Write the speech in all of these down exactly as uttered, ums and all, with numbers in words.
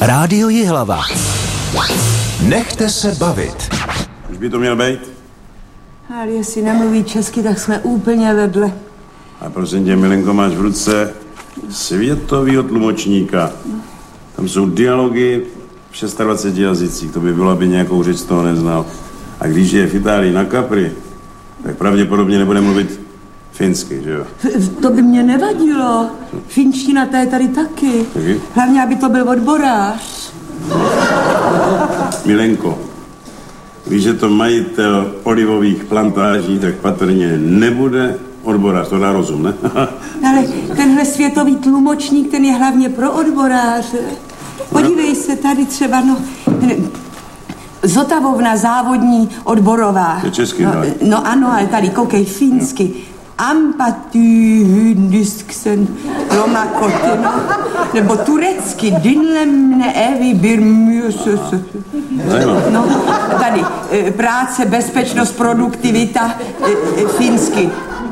Rádio Jihlava. Nechte se bavit. Už by to měl být? Ale jestli nemluví česky, tak jsme úplně vedle. A prosím tě, Milenko, máš v ruce světovýho tlumočníka. Tam jsou dialogy v dvaceti šesti jazycích. To by bylo, aby nějakou řeč z toho neznal. A když je v Itálii na Capri, tak pravděpodobně nebude mluvit finsky, že jo? To by mě nevadilo. Finština, ta je tady taky. Taky? Hlavně, aby to byl odborář. Milenko, když je to majitel olivových plantáží, tak patrně nebude odborář, to dá rozum, ne? Ale tenhle světový tlumočník, ten je hlavně pro odboráře. Podívej se tady třeba, no... Zotavovna závodní odborová. Je česky, no, no ano, ale tady koukej finsky. Ampatý hyndistksen lomakoty, no. Nebo turecky dinlemne evi birmjusus. No, tady práce, bezpečnost, produktivita, finsky.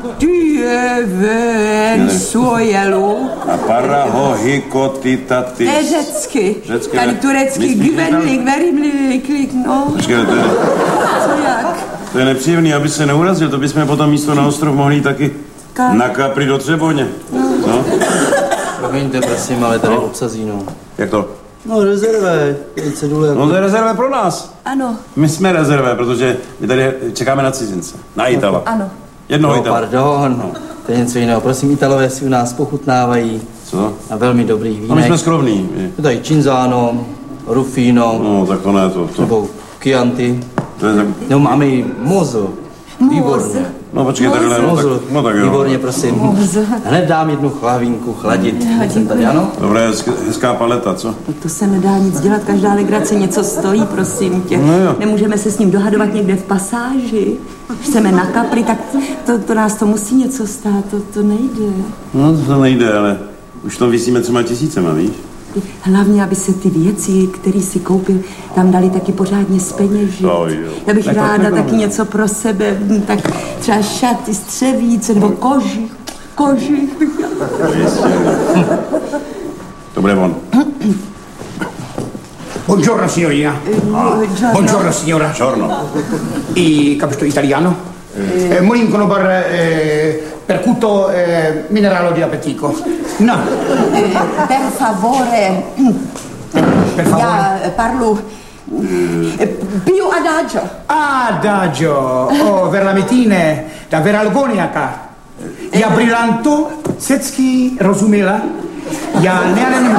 Työven suojelu. A parahohikotitatis. To je řecky. Řecky. Tady turecky. Gvenlik, verimlik, no. Počkej, to je... Co jak? To je nepříjemný, aby se neurazil. To bychom potom místo na ostrov mohli jít taky Ka? na Capri do Třeboně. No. no. Promiňte, prosím, ale tady no. obsazínou. Jak to? No, rezervé. No, to je rezervé pro nás. Ano. My jsme rezervé, protože my tady čekáme na cizince. Na Itala. Ano. Jednoho no, Itala. Pardon, no. To je něco jiného. Prosím, Italové si u nás pochutnávají. Co? A velmi dobrých vínek. No, my jsme skromní. To tady Cinzano, Rufino. No, tak to ne, to. to. Nebo Chianti. To je tak... No, máme i Mozo. Výborně. No, počkej, takhle, no, tak, no, tak jo. Výborně, prosím. Mozo. Hned dám jednu chlávinku chladit. Jsem tady, ano? Dobré, hezká paleta, co? No, to se nedá nic dělat, každá legrace něco stojí, prosím tě. No, nemůžeme se s ním dohadovat někde v pasáži. Když chceme na Capri, tak to, to nás to musí něco stát, to, to nejde. No, to nejde, ale už to vysíme třema tisícema, víš? Hlavně, aby se ty věci, které si koupil, tam dali taky pořádně zpeněžit. Oh, Já bych tak ráda to taky něco pro sebe, tak třeba šaty, střevíce, nebo kožich. Kožich bych To bude on. Buongiorno signorina. Buongiorno. Buongiorno signora. Buongiorno. I capito italiano? Eh, Molin con bar eh, percuto eh, mineralo di appetico. No. Eh, per favore. Per favore. Ja parlo eh, più adagio. Adagio. Oh, verlametine da veralgoniaka. Ja brillanto, secky rozumela. Ja nealen.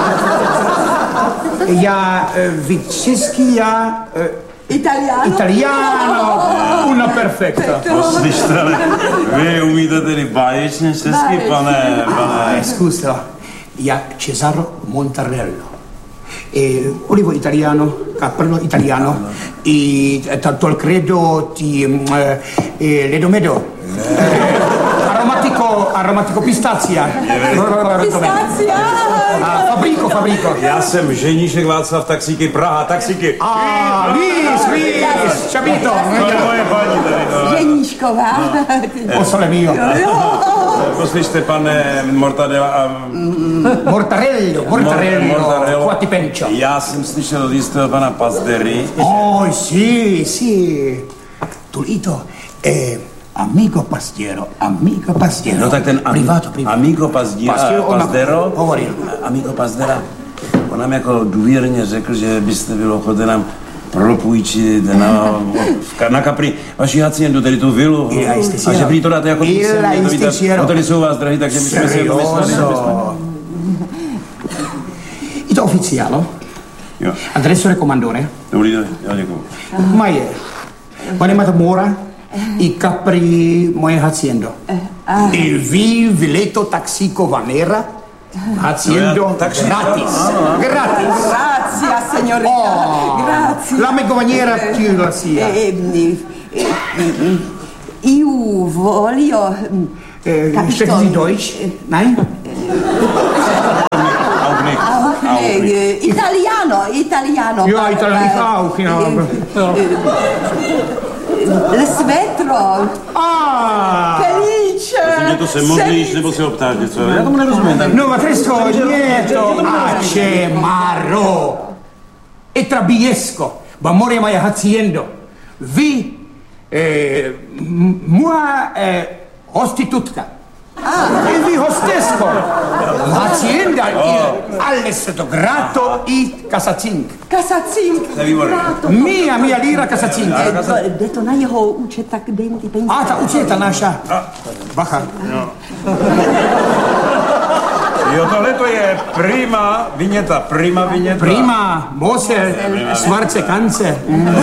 Ja vid česky, ja... Italiano? Italiano! Una perfecta. Poslyšte, ale vy umíte tedy báječně česky, pane, pane. Ah, scusa, ja Cesaro Montarello. E, olivo italiano, cappello italiano, e tanto il credo ti e, ledomedo. Aromatico, aromatico pistazia. Pistazia! A fabrico, fabrico. Já jsem ženíšek Václav Taxíky, Praha, Taxíky. Ah, Luis, Luis, capito? To je moje paní tady, no. Ženíšková. Osole mio. Poslyšte, pane Mortadella a... Mortarello, mortarello, quatti pencio. Já jsem slyšel od jistého pana Pazdery. Oh, sì, sì. Tulito, eh... Amico Pastiero, amico Pastiero. No tak ten am, privato, privato. Amico Pastiero, Pazdero, hovoril. Amico Pazdera, on nám jako důvěrně řekl, že byste byl ochoten nám propůjčit na, na Capri vaši haciendu, tedy tu vilu. A že prý to dáte jako písemně, hotely jsou vás drahý, takže my jsme si to mysleli. Je to oficiálo? Jo. Adreso recomandore? Dobrý den, já děkuju. Ma je, pane Matamora, i Capri moje haciendo. Il vi vileto taxico vanera haciendo gratis. Gratis. Grazie, signorina. Grazie. La megovaniera più Garcia. Io voglio... Sprechen Sie Deutsch? Nein? Auch nicht. Auch nicht. Italiano, italiano. Ja, italiano, ich auch. Svetro. Ah! Felice. Tě to se modlíš, nebo se optáš něco? Já tomu nerozumím. Tak... No, ma questo nieto ace maro. E trabiesco. Ma more mai haciendo. Vi, eh, mua, eh, hostitutka. Ah. E vi hostesco. Hacienda il all'estato grato i casacink. Kasacink. Mia, mia lira casacink. Jde to na jeho účet, tak dej mu ty peníze. A ta účeta naša. Bacha. No. Jo, tohle to je prima viněta, prima viněta. Prima, Mose, Svarce, Kance. Mm.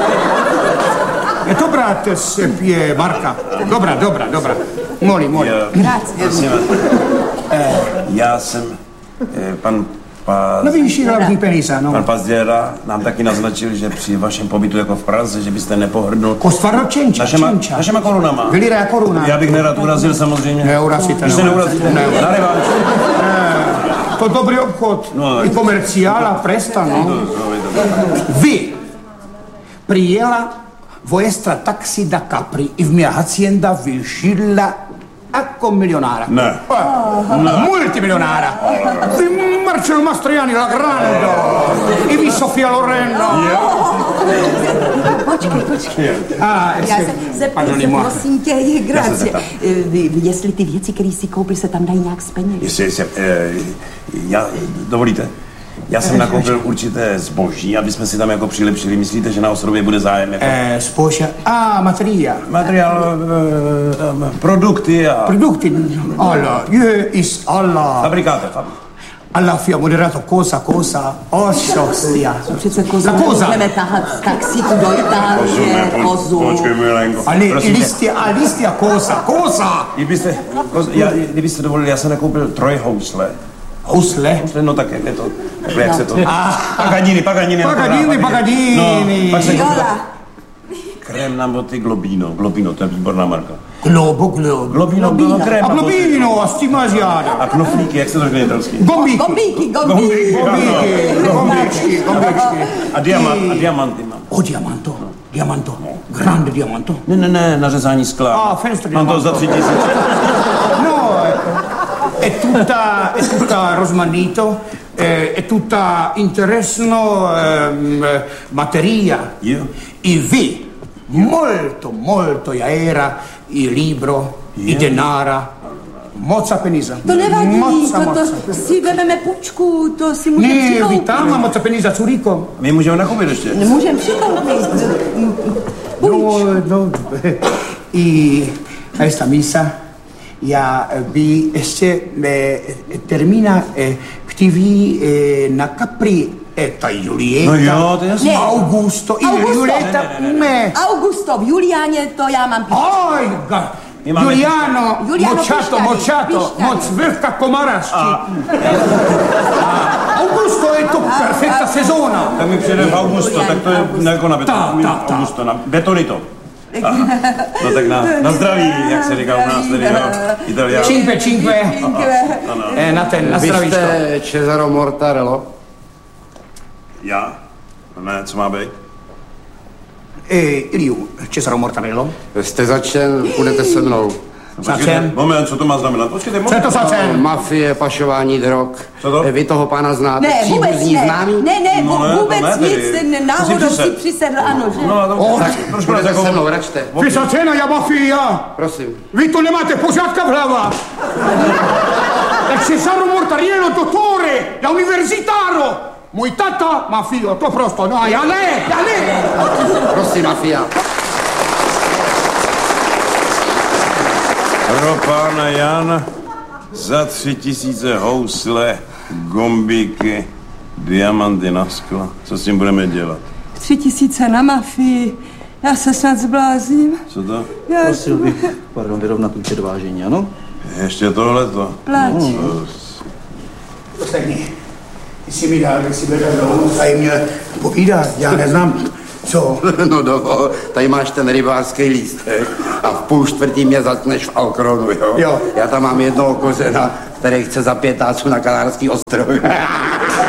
Je to brat je Marka. Dobrá, dobrá, dobrá. Moli, moli. Grazie. Já jsem, eh, pan Paz... No víš, hlavní peníze, no. Pan Pazděra nám taky naznačil, že při vašem pobytu jako v Praze, že byste nepohrdnul... Kostvarno čenča, našema, čenča. Našema korunama. Vylira koruna. Já bych nerad urazil samozřejmě. Neurazíte, Když se neurazíte, na revanš. To dobrý obchod. No, I komerciála, presta, no. Vy prijela vuestra taxi da Capri e mia azienda vi scilla ecco milionára. Ne. Ne. Multimilionára. Vi Marcello Mastroianni, la grande. I vi Sofia Loren. Počkej, počkej. Ah, Já se zeptám se, prosím tě, grazie. Jestli ty věci, které si koupil, se tam dají nějak zpeněžit. Jestli, jestli, eh, já, dovolíte? Já jsem nakoupil určité zboží, aby jsme si tam jako přilepšili. Myslíte, že na ostrově bude zájem? Jako... Eh, zboží. Ah, materiál. Materiál, eh, produkty a... Produkty. Alla, je is alla. Fabrikáte, fabrik. Alla fia moderato cosa, cosa, oscio stia. Přece kozu nemůžeme tahat z taxíku do Itálie, kozu. Počkej, milenko. Ale listia, a listia cosa, cosa. Kdybyste, já, kdybyste dovolili, já jsem nakoupil troj housle. Housle? Housle, no tak jak je to, takhle jak se to... Paganini, Paganini. Paganini, Paganini. No, pak se krém na boty Globino, Globino, to je výborná marka. Globo, globo. Globino, Globino, krém. A Globino, a s tím žáda. A knoflíky, jak se to řekne italsky? Gombíky. Gombíky, gombíky. Gombíky, gombíčky, gombíčky. A diamant, a diamanty mám. O, diamanto, diamanto, grande diamanto. Ne, ne, ne, nařezání skla. A, fenster mám to za tři tisíce. No, è tutta, è tutta rosmanito, è tutta interesno eh, materia. Io? I vi, molto, molto era il libro, i denara, moca penisa. To nevadí, moca, to, to moca. si vezmeme půjčku, to si můžeme Ne, přikoupit. vi tam, moca penisa, Zurico. My můžeme nakoupit ještě. Můžeme přikoupit. No, no, i questa misa ja bi ještě eh, termina eh, ktiví eh, na Capri e ta Julieta. No jo, to je jasný. Augusto, i Augusto. Julieta, ne. Augusto, v Juliáně to já mám píšťat. Oj, ga. máme Juliano, Juliano močato, pišťany, močato, pišťany. moc velká komarašky. Augusto je to perfekta sezóna. Tak mi přijde v Augusto, tak to je jako na beton. Ta, ta, ta. Augusto, na betonito. Aha. No tak na, na zdraví, jak se říká u nás tady, jo, Italiano. Cinque, cinque. Eh, na ten, na Vy zdravíčko. jste Cesaro Mortarello? Já? Ne, co má být? Eh, Iliu, Cesaro Mortarello. Jste začen, půjdete se mnou. Začen. Moment, co to má znamenat? Počkejte, Co je moment. to začen? Mafie, pašování drog. Co to? Vy toho pána znáte? Ne, vůbec Příbuzní ne. známý? Ne, ne, No ne, to vůbec ne, nic, tedy. ten To si náhodou si přisedl. přisedl, ano, že? No, to, Oh, tak trošku Půjdete se mnou, račte. Vysocena je mafia. Prosím. Vy to nemáte pořádka v hlavách. Tak Cesaro Mortariello, dottore, da universitaro. Můj tata mafio, to prosto, no a já ne, já ne. Prosím, mafia. Pro pána Jana za tři tisíce housle, gombíky, diamanty na sklo. Co s tím budeme dělat? Tři tisíce na mafii. Já se snad zblázním. Co to? Já Prosil bych, pardon, vyrovnat účet vážení, ano? Ještě tohleto. Plať. Ostatní, ty si mi dal, si byl dlouho a jim měl povídat, já neznám, co. No dovol, tady máš ten rybářský lístek a v půl čtvrtý mě zatneš v Alkronu, jo? Jo. Já tam mám jednoho kořena, který chce za pětáců na Kanárský ostrovy.